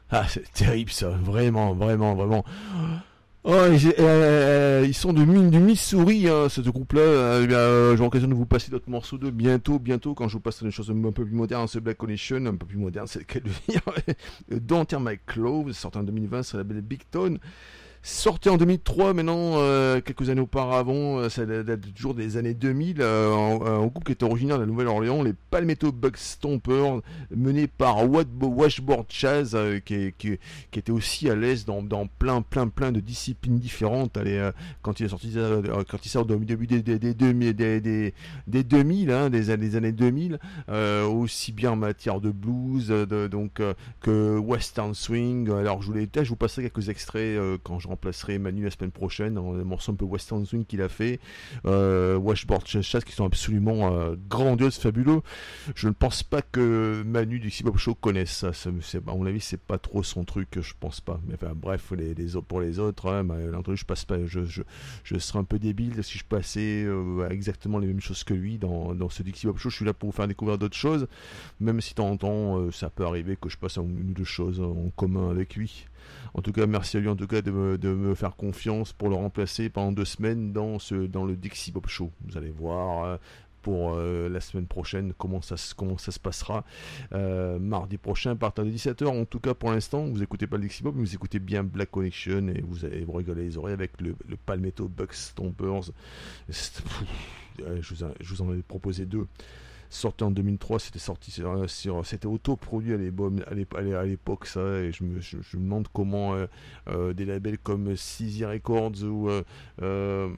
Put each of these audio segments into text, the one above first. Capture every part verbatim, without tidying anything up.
Ah, c'est terrible ça, vraiment, vraiment, vraiment. Oh, ils, euh, ils sont de, Mi- du Missouri, hein, ce groupe-là. Euh, eh bien, euh, j'aurai l'occasion de vous passer d'autres morceaux d'eux bientôt, bientôt, quand je vous passerai des choses un peu plus modernes, ce Black Connection, un peu plus moderne, c'est le cas de le dire. Don't Tear My Clothes, sorti en deux mille vingt sur la label Big Tone. Sorti en deux mille trois, maintenant, euh, quelques années auparavant, euh, ça date toujours des années deux mille, euh, un, un groupe qui est originaire de la Nouvelle-Orléans, les Palmetto Bug Stompers, mené par Wat- Washboard Chaz, euh, qui, est- qui, qui était aussi à l'aise dans, dans plein, plein, plein de disciplines différentes. Allez, euh, quand il est sorti, euh, quand il sort au début des, des, des, deux mille, des, des, des deux mille, hein, des, des années deux mille, euh, aussi bien en matière de blues, de, donc euh, que western swing. Alors, je voulais, je vous passerai quelques extraits euh, quand je remplacerai Manu la semaine prochaine dans des morceaux un peu western swing qu'il a fait. Euh, Washboard Chaz qui sont absolument euh, grandioses, fabuleux. Je ne pense pas que Manu du Bob Show connaisse ça. ça c'est, à mon avis, c'est pas trop son truc, je pense pas. Mais enfin, bref, les, les autres, pour les autres, hein, bah, je passe pas, je, je, je serais un peu débile si je passais euh, exactement les mêmes choses que lui dans, dans ce Dixie Bob Show. Je suis là pour vous faire découvrir d'autres choses, même si de temps en temps, euh, ça peut arriver que je passe une ou deux choses en commun avec lui. En tout cas, merci à lui en tout cas de me, de me faire confiance pour le remplacer pendant deux semaines dans, ce, dans le Dixie Bob Show. Vous allez voir euh, pour euh, la semaine prochaine comment ça, comment ça se passera. Euh, mardi prochain, à partir de dix-sept heures, en tout cas pour l'instant, vous écoutez pas le Dixie Bob, mais vous écoutez bien Black Connection et vous allez vous rigoler les oreilles avec le, le Palmetto Bug Stompers. Pff, je, vous en, je vous en ai proposé deux. Sorti en deux mille trois, c'était sorti sur, sur c'était autoproduit à l'époque, à l'époque ça, et je me, je, je me demande comment euh, euh, des labels comme C Z Records ou euh, euh,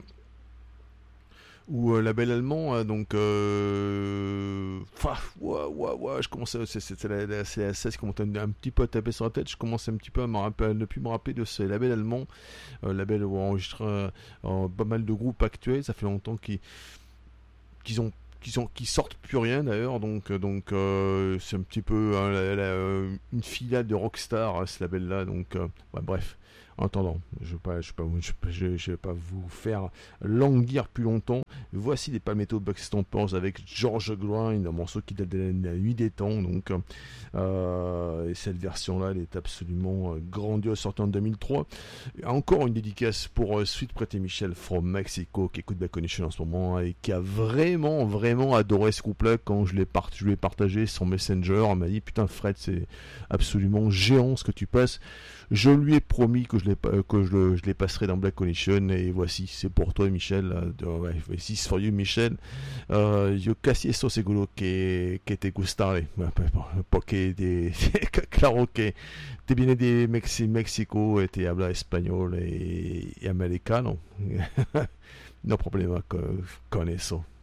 ou euh, label allemand, hein, donc euh, enfin, ouais, ouais, ouais, je commence à, c'est, c'est, la, la C S S qui commence un, un petit peu à taper sur la tête, je commence un petit peu à me rappeler, ne plus me rappeler de ces labels allemands, euh, labels où on enregistre euh, pas mal de groupes actuels, ça fait longtemps qu'ils, qu'ils ont qui, sont, qui sortent plus rien d'ailleurs, donc, donc euh, c'est un petit peu hein, la, la, une filiale de Rockstar, hein, ce label-là, donc euh, bah, bref. En attendant, je ne vais, pas, je vais, pas, je, je vais pas vous faire languir plus longtemps. Voici les Palmetto Bug Stompers avec George Grind, un morceau qui date de la, de la nuit des temps. Donc, euh, et cette version-là, elle est absolument grandiose, sortie en deux mille trois. Et encore une dédicace pour euh, Sweet Prêté Michel from Mexico, qui écoute Black Connection en ce moment, hein, et qui a vraiment, vraiment adoré ce groupe-là quand je l'ai, part, je l'ai partagé sur Messenger. Elle m'a dit, putain Fred, c'est absolument géant ce que tu passes. Je lui ai promis que je les, que je, le, je les passerai dans Black Connection, et voici, c'est pour toi Michel, uh, ouais, this is for you Michel, uh, yo casi eso seguro que, que te gustare, porque de, claro que te viene de Mexi, Mexico y te habla español y, y americano, no problema con, con eso.